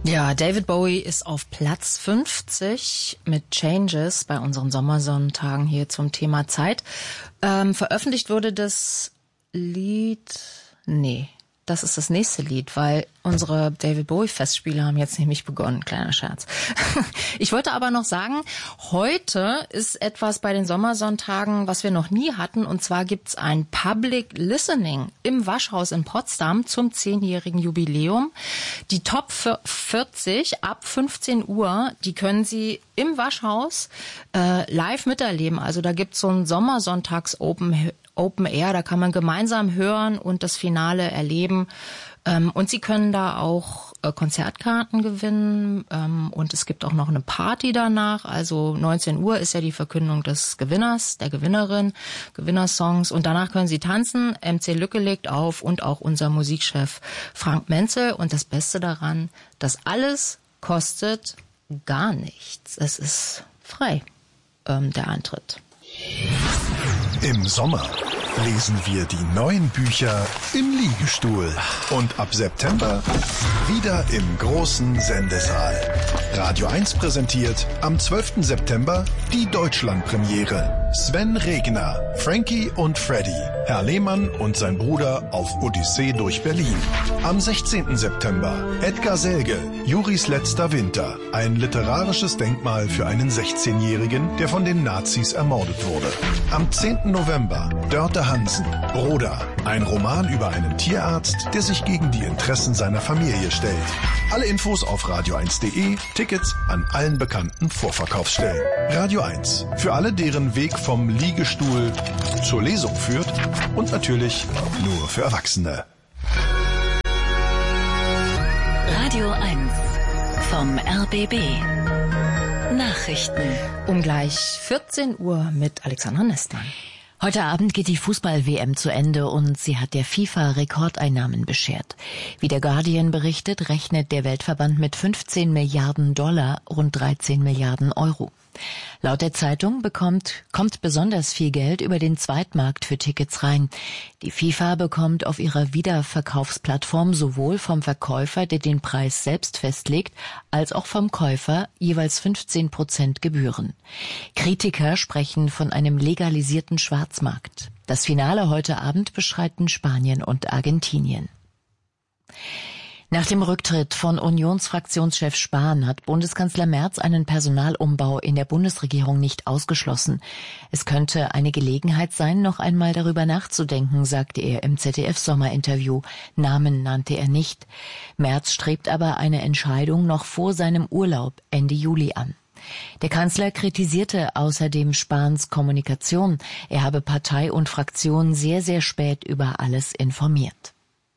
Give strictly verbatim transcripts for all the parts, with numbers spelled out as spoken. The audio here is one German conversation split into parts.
Ja, David Bowie ist auf Platz fünfzig mit Changes bei unseren Sommersonnentagen hier zum Thema Zeit. Ähm, veröffentlicht wurde das Lied, nee, das ist das nächste Lied, weil unsere David Bowie Festspiele haben jetzt nämlich begonnen, kleiner Scherz. Ich wollte aber noch sagen, heute ist etwas bei den Sommersonntagen, was wir noch nie hatten, und zwar gibt's ein Public Listening im Waschhaus in Potsdam zum zehnjährigen Jubiläum. Die Top vierzig ab fünfzehn Uhr, die können Sie im Waschhaus äh, live miterleben. Also da gibt's so ein Sommersonntags Open Open Air, da kann man gemeinsam hören und das Finale erleben. Ähm, und Sie können da auch äh, Konzertkarten gewinnen. Ähm, und es gibt auch noch eine Party danach. Also neunzehn Uhr ist ja die Verkündung des Gewinners, der Gewinnerin, Gewinnersongs. Und danach können Sie tanzen. M C Lücke legt auf und auch unser Musikchef Frank Menzel. Und das Beste daran, das alles kostet gar nichts. Es ist frei, ähm, der Eintritt. Im Sommer lesen wir die neuen Bücher im Liegestuhl. Und ab September wieder im großen Sendesaal. Radio eins präsentiert am zwölften September die Deutschlandpremiere. Sven Regner, Frankie und Freddy, Herr Lehmann und sein Bruder auf Odyssee durch Berlin. Am sechzehnten September Edgar Selge, Juris letzter Winter. Ein literarisches Denkmal für einen sechzehnjährigen, der von den Nazis ermordet wurde. Am zehnten November Dörte Hansen, Broder. Ein Roman über einen Tierarzt, der sich gegen die Interessen seiner Familie stellt. Alle Infos auf radio eins punkt de, Tickets an allen bekannten Vorverkaufsstellen. Radio eins, für alle, deren Weg vom Liegestuhl zur Lesung führt und natürlich nur für Erwachsene. Radio eins vom R B B. Nachrichten. Um gleich vierzehn Uhr mit Alexandra Nestmann. Heute Abend geht die Fußball-W M zu Ende und sie hat der FIFA Rekordeinnahmen beschert. Wie der Guardian berichtet, rechnet der Weltverband mit fünfzehn Milliarden Dollar, rund dreizehn Milliarden Euro. Laut der Zeitung bekommt, kommt besonders viel Geld über den Zweitmarkt für Tickets rein. Die FIFA bekommt auf ihrer Wiederverkaufsplattform sowohl vom Verkäufer, der den Preis selbst festlegt, als auch vom Käufer jeweils fünfzehn Prozent Gebühren. Kritiker sprechen von einem legalisierten Schwarzmarkt. Das Finale heute Abend beschreiten Spanien und Argentinien. Nach dem Rücktritt von Unionsfraktionschef Spahn hat Bundeskanzler Merz einen Personalumbau in der Bundesregierung nicht ausgeschlossen. Es könnte eine Gelegenheit sein, noch einmal darüber nachzudenken, sagte er im Z D F-Sommerinterview. Namen nannte er nicht. Merz strebt aber eine Entscheidung noch vor seinem Urlaub Ende Juli an. Der Kanzler kritisierte außerdem Spahns Kommunikation. Er habe Partei und Fraktion sehr, sehr spät über alles informiert.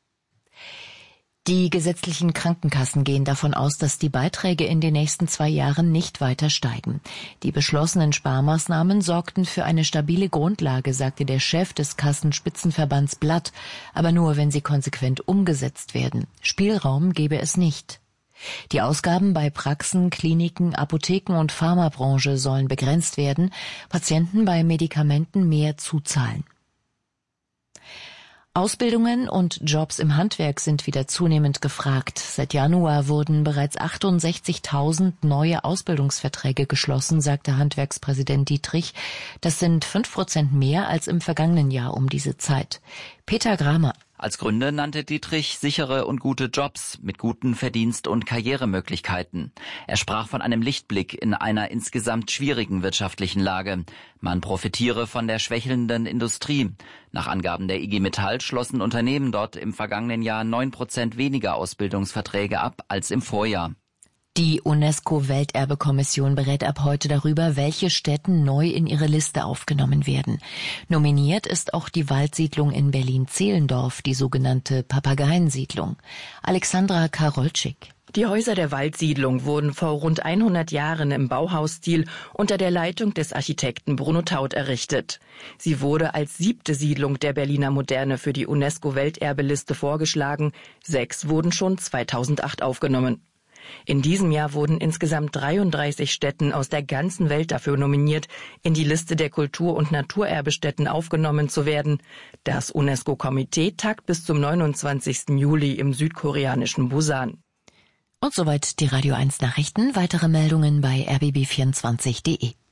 Die gesetzlichen Krankenkassen gehen davon aus, dass die Beiträge in den nächsten zwei Jahren nicht weiter steigen. Die beschlossenen Sparmaßnahmen sorgten für eine stabile Grundlage, sagte der Chef des Kassenspitzenverbands Blatt, aber nur, wenn sie konsequent umgesetzt werden. Spielraum gebe es nicht. Die Ausgaben bei Praxen, Kliniken, Apotheken und Pharmabranche sollen begrenzt werden, Patienten bei Medikamenten mehr zuzahlen. Ausbildungen und Jobs im Handwerk sind wieder zunehmend gefragt. Seit Januar wurden bereits achtundsechzigtausend neue Ausbildungsverträge geschlossen, sagte Handwerkspräsident Dietrich. Das sind fünf Prozent mehr als im vergangenen Jahr um diese Zeit. Peter Gramer. Als Gründe nannte Dietrich sichere und gute Jobs mit guten Verdienst- und Karrieremöglichkeiten. Er sprach von einem Lichtblick in einer insgesamt schwierigen wirtschaftlichen Lage. Man profitiere von der schwächelnden Industrie. Nach Angaben der I G Metall schlossen Unternehmen dort im vergangenen Jahr neun Prozent weniger Ausbildungsverträge ab als im Vorjahr. Die UNESCO-Welterbekommission berät ab heute darüber, welche Stätten neu in ihre Liste aufgenommen werden. Nominiert ist auch die Waldsiedlung in Berlin-Zehlendorf, die sogenannte Papageiensiedlung. Alexandra Karolczyk. Die Häuser der Waldsiedlung wurden vor rund hundert Jahren im Bauhausstil unter der Leitung des Architekten Bruno Taut errichtet. Sie wurde als siebte Siedlung der Berliner Moderne für die UNESCO-Welterbeliste vorgeschlagen. Sechs wurden schon zweitausendacht aufgenommen. In diesem Jahr wurden insgesamt dreiunddreißig Stätten aus der ganzen Welt dafür nominiert, in die Liste der Kultur- und Naturerbestätten aufgenommen zu werden. Das UNESCO-Komitee tagt bis zum neunundzwanzigsten Juli im südkoreanischen Busan. Und soweit die Radio eins Nachrichten. Weitere Meldungen bei r b b vierundzwanzig punkt d e.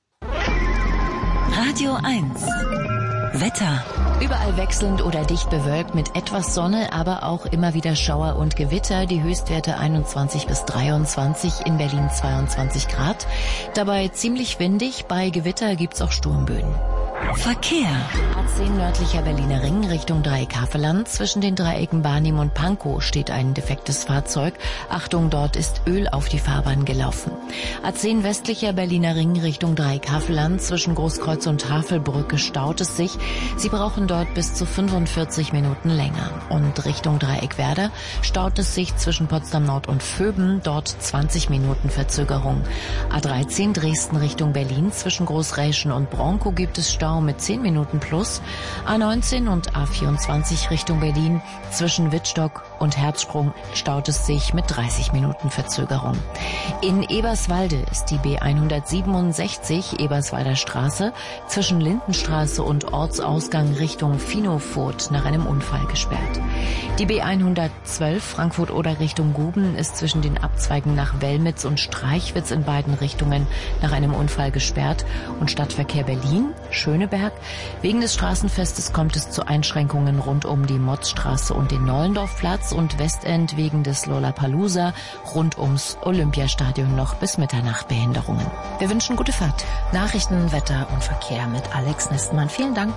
Radio eins Wetter. Überall wechselnd oder dicht bewölkt mit etwas Sonne, aber auch immer wieder Schauer und Gewitter. Die Höchstwerte einundzwanzig bis dreiundzwanzig, in Berlin zweiundzwanzig Grad. Dabei ziemlich windig, bei Gewitter gibt's auch Sturmböen. Verkehr. A zehn nördlicher Berliner Ring Richtung Dreieck-Havelland. Zwischen den Dreiecken Barnim und Pankow steht ein defektes Fahrzeug. Achtung, dort ist Öl auf die Fahrbahn gelaufen. A zehn westlicher Berliner Ring Richtung Dreieck-Havelland. Zwischen Großkreuz und Havelbrücke staut es sich. Sie brauchen dort bis zu fünfundvierzig Minuten länger. Und Richtung Dreieck-Werder staut es sich zwischen Potsdam Nord und Vöben. Dort zwanzig Minuten Verzögerung. A dreizehn Dresden Richtung Berlin. Zwischen Großräschen und Bronkow gibt es Stau mit zehn Minuten plus. A neunzehn und A vierundzwanzig Richtung Berlin. Zwischen Wittstock und Herzsprung staut es sich mit dreißig Minuten Verzögerung. In Eberswalde ist die B hundertsiebenundsechzig Eberswalder Straße zwischen Lindenstraße und Ortsausgang Richtung Finofurt nach einem Unfall gesperrt. Die B hundertzwölf Frankfurt-Oder Richtung Guben ist zwischen den Abzweigen nach Wellmitz und Streichwitz in beiden Richtungen nach einem Unfall gesperrt. Und Stadtverkehr Berlin, Schöneberg. Wegen des Straßenfestes kommt es zu Einschränkungen rund um die Motzstraße und den Nollendorfplatz und Westend wegen des Lollapalooza rund ums Olympiastadion noch bis Mitternacht Behinderungen. Wir wünschen gute Fahrt. Nachrichten, Wetter und Verkehr mit Alex Nestmann. Vielen Dank.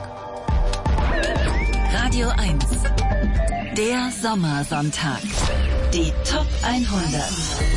Radio eins. Der Sommersonntag. Die Top hundert.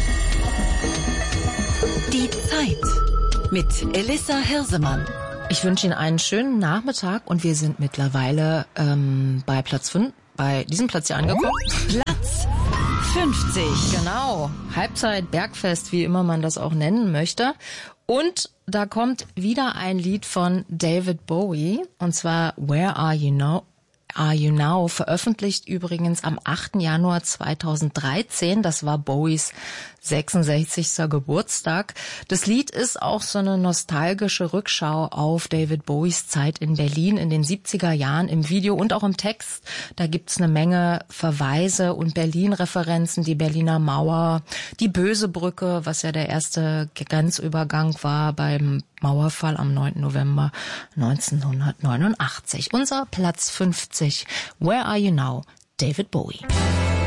Die Zeit mit Elissa Hirsemann. Ich wünsche Ihnen einen schönen Nachmittag und wir sind mittlerweile ähm, bei Platz fünf, bei diesem Platz hier angekommen. Platz fünfzig. Genau, Halbzeit, Bergfest, wie immer man das auch nennen möchte. Und da kommt wieder ein Lied von David Bowie, und zwar Where Are You Now? Are You Now, veröffentlicht übrigens am achten Januar zweitausenddreizehn. Das war Bowies sechsundsechzigster Geburtstag. Das Lied ist auch so eine nostalgische Rückschau auf David Bowies Zeit in Berlin in den siebziger Jahren im Video und auch im Text. Da gibt's eine Menge Verweise und Berlin-Referenzen, die Berliner Mauer, die Böse Brücke, was ja der erste Grenzübergang war beim Mauerfall am neunten November neunzehnhundertneunundachtzig. Unser Platz fünfzig. Where Are You Now? David Bowie.